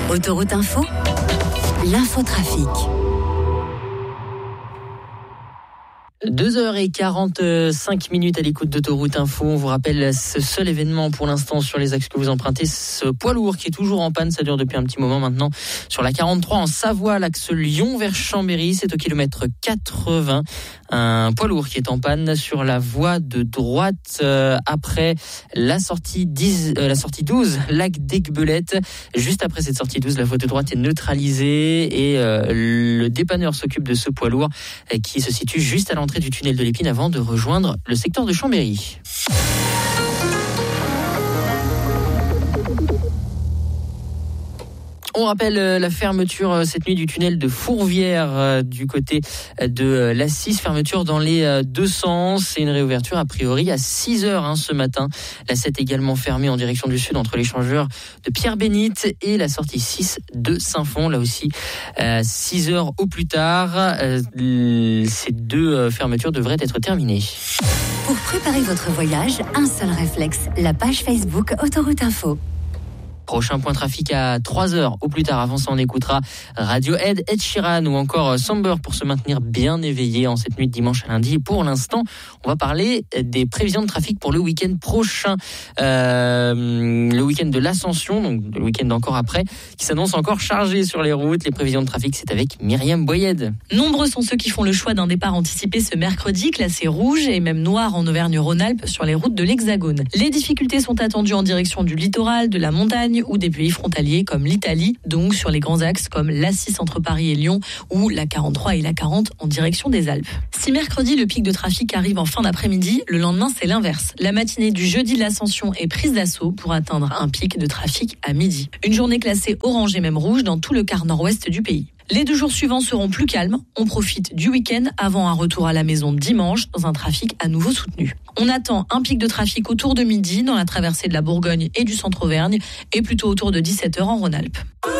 Autoroute Info, l'infotrafic. 2h45 à l'écoute d'Autoroute Info. On vous rappelle ce seul événement pour l'instant sur les axes que vous empruntez, ce poids lourd qui est toujours en panne, ça dure depuis un petit moment maintenant, sur la 43 en Savoie, l'axe Lyon vers Chambéry, c'est au kilomètre 80. Un poids lourd qui est en panne sur la voie de droite après la sortie 12, lac d'Aiguebelette. Juste après cette sortie 12, la voie de droite est neutralisée et le dépanneur s'occupe de ce poids lourd qui se situe juste à l'entrée du tunnel de l'Épine avant de rejoindre le secteur de Chambéry. On rappelle la fermeture cette nuit du tunnel de Fourvière du côté de l'A6, fermeture dans les deux sens. C'est une réouverture a priori à 6h ce matin. La 7 également fermée en direction du sud entre l'échangeur de Pierre-Bénite et la sortie 6 de Saint-Fond. Là aussi 6h au plus tard. Ces deux fermetures devraient être terminées. Pour préparer votre voyage, un seul réflexe, la page Facebook Autoroute Info. Prochain point trafic à 3h au plus tard. Avant ça, on écoutera Radiohead, Ed Sheeran ou encore Somber pour se maintenir bien éveillé en cette nuit de dimanche à lundi. Et pour l'instant, on va parler des prévisions de trafic pour le week-end prochain. Le week-end de l'Ascension, donc le week-end encore après, qui s'annonce encore chargé sur les routes. Les prévisions de trafic, c'est avec Myriam Boyed. Nombreux sont ceux qui font le choix d'un départ anticipé ce mercredi, classé rouge et même noir en Auvergne-Rhône-Alpes sur les routes de l'Hexagone. Les difficultés sont attendues en direction du littoral, de la montagne ou des pays frontaliers comme l'Italie, donc sur les grands axes comme l'A6 entre Paris et Lyon ou la 43 et la 40 en direction des Alpes. Si mercredi le pic de trafic arrive en fin d'après-midi, le lendemain c'est l'inverse. La matinée du jeudi de l'Ascension est prise d'assaut pour atteindre un pic de trafic à midi. Une journée classée orange et même rouge dans tout le quart nord-ouest du pays. Les 2 jours suivants seront plus calmes. On profite du week-end avant un retour à la maison dimanche dans un trafic à nouveau soutenu. On attend un pic de trafic autour de midi dans la traversée de la Bourgogne et du centre Auvergne et plutôt autour de 17h en Rhône-Alpes.